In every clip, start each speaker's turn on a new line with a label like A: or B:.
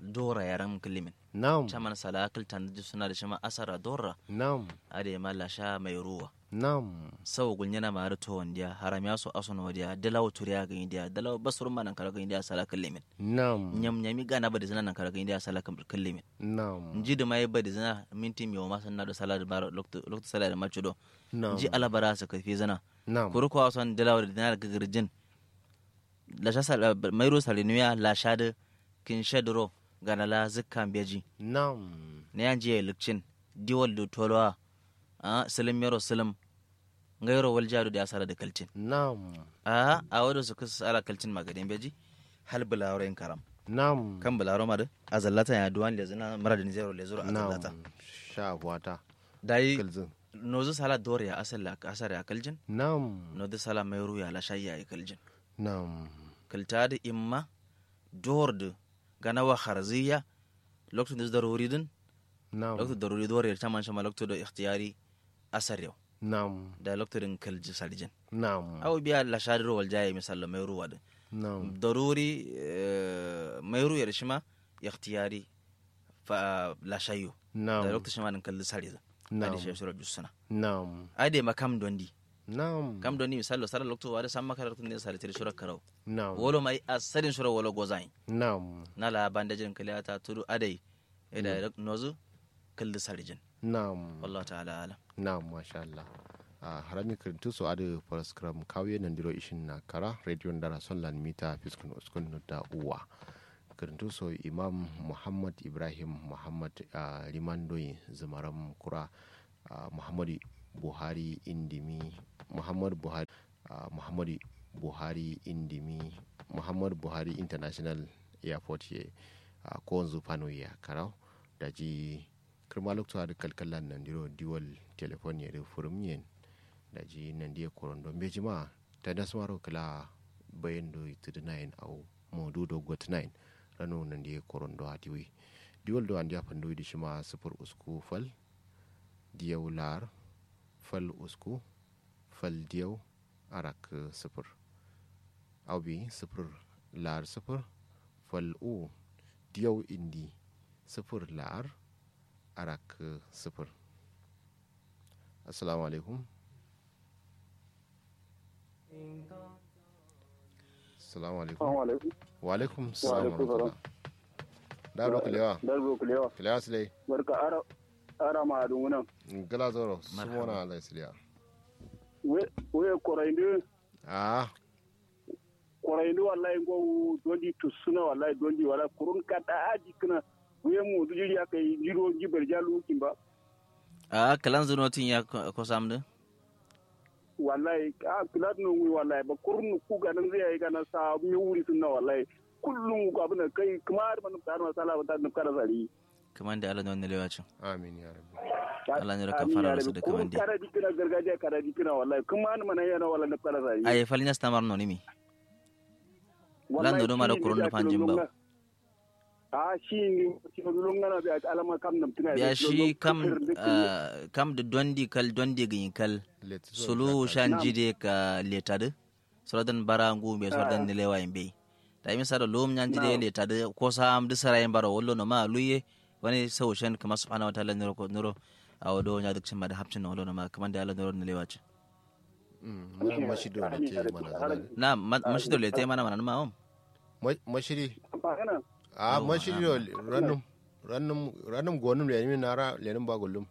A: dora yaran kullimin
B: Na'am.
A: chaman sala kultan suna da shima asara dora
B: Na'am.
A: ade ma la sha mai ruwa
B: Na'am.
A: saw gulnyana ma to wandiya haram ya so asono wadiya dalaw turiya ga indiya dalaw basur manan kala ga indiya sala kullimin
B: Na'am.
A: nyam nyami gana ba da zina nan kala ga indiya sala kullimin
B: Na'am.
A: nji da mai ba da zina minti mi ma sanna da sala da bar lokto sala da machudo
B: Na'am.
A: nji alabara sa kafi zina
B: Na'am.
A: kuru ko son dalaw da dinar ga girjin la sha sala mai ro sala niya la sha da kin shadro gana la zikkan beji
B: Na'am.
A: ne yanji lukcin diwal da tolwa a salim yaro salim ngairo wal jadu da asara da kalcin
B: Na'am.
A: a wado su kusa ala kalcin magadin beji hal bulawren karam
B: Na'am.
A: kan bulawro ma da azallata ya duwan lezina mara da zero lezuro azallata
B: Na'am. Sha wata.
A: dai
B: Kalzin.
A: nozu sala dore ya asalla ka asara ya kaljin
B: Na'am.
A: nozu sala mai ruya la shayya ya kaljin
B: Na'am.
A: kalta da imma dor da gana wa kharziya lokacin da daruri din
B: Na'am.
A: lokacin daruri dore ya taman shama lokacin da ikhtiyari asar yau
B: Na'am.
A: da lokacin kalji salijin
B: Na'am.
A: aw biya la shadiro wal jaye misalla mai ruwa din
B: Na'am.
A: ضروري ميرو يرشما اختياري فلا شيء da
B: Na'am.
A: lokacin ma nan kalli sare da
B: Na'am.
A: ade shi sura jusuna
B: Na'am.
A: ade makam dondi
B: Na'am.
A: kam dondi misalo sara lokto wada samma kala tun ne sare tiri sura karau
B: Na'am.
A: wolo mai asarin sura wolo gozai
B: Na'am.
A: na la bandajin kaliyata tudu ade ida nozu kalli sarjin
B: Na'am.
A: wallahi ta'ala alam
B: Na'am, masha Allah. Harami kirintu so ade paraskram kawiye nandiro ishin na kara radio ndara sonlan mita fiskun uskun da uwa. Kirintu so Imam Muhammad Ibrahim Muhammad Limandoyi Zumaram Kura Muhammad Buhari Indimi Muhammad Buhari Muhammad Buhari Indimi Muhammad Buhari International Airport ye ko zufano ya karau da ji kirma lokacin da kalkalan nandiro diwal telefon ya da furum da ji nan dia korondo beji ma ta da smaro kala bayan do itidinain au modu do gotnain rano nan dia korondo atiwi diwal do andia pando di shima sufur usku fal diyaw lar fal usku fal diyaw arak sufur au bi sufur lar sufur fal u diyaw indi sufur lar arak sufur. Assalamu alaikum. Assalamu alaikum. Wa alaikum salam. Daro kulewa.
C: Daro kulewa.
B: Kulewa silai.
C: Barka ara ma adunguna.
B: Gala zoro. Sumona Allah siliya.
C: We korainde.
B: Ah.
C: Korainde wallahi go dondi tusuna wallahi dondi wala kurun kada aji kana we mu dujiri akai jiro jibar jalu kimba.
A: a kalan zunotin ya ko samdu
C: wallahi a kilat no wi wallahi ba kurnu ku ga nan zai ga na sa mi wuri sunna wallahi kullum ku abin kai kamar man tar masala ba ta kara zari
A: kaman da Allah ne wannan lewacin
B: Amin ya rabbi.
A: Allah ne raka fara su da kaman dai
C: kara dikina gargajiya kara dikina wallahi kuma man yana wallahi na kara zari
A: ay falnya stamar no nimi lando do mara kurun da fanjin ba
C: a shi ne lungana da alama kam nam tuna
A: ya shi kam da dondi gin kal sulu shanji de ka letade sodan barangu be sodan ne lewa imbe da mi sada lom nyanji de letade ko sam de sarayen baro wollo no ma luye wani sawshan kama subhanahu wa ta'ala niro ko niro awodo nya duk cimma da hapcin wollo no ma kaman da Allah niro ne lewa ce
B: mashido da te mana
A: na mashido le te mana ma om
B: mashiri a mashiri rannum gonum le mi nara le ba gollum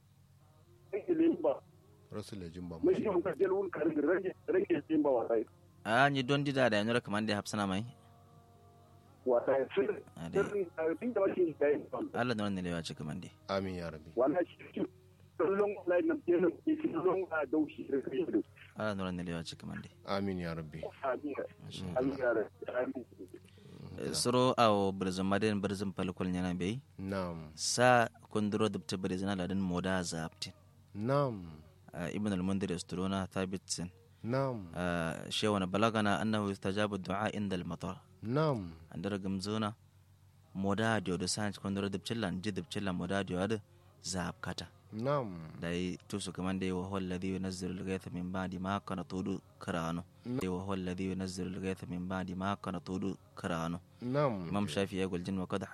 B: rasul le jimba
C: mashi ka jelun kar rage jimba wallahi
A: a ni don dida da yanzu kaman da hapsana mai
C: wallahi sun da mashi dai
A: Allah da wannan lewa ce kaman dai
B: amin ya rabbi
C: wallahi shi kullum wallahi nan kenan kullum a daushi
A: Allah da wannan lewa ce kaman dai
B: amin ya rabbi
C: amin ya rabbi
A: soro awo birzin madin birzin falkol yana bai
B: na'am
A: sa kunduro dubta birzin aladin moda zabtin
B: na'am
A: ibn al-mundir yasturuna thabitsin
B: na'am
A: shewana balagana annahu yustajabu du'a inda al-matar
B: na'am
A: andara gamzona moda dio da san kunduro dubcillan jidubcillan moda dio da zabkata
B: na'am
A: dai tusu kaman dai wa huwa alladhi yunazzilu al-ghaytha min ba'di ma kana tudu karano wa huwa alladhi yunazzilu al-ghaytha min ba'di ma kana tudu karano
B: na'am
A: imam shafi ya guljin wa qad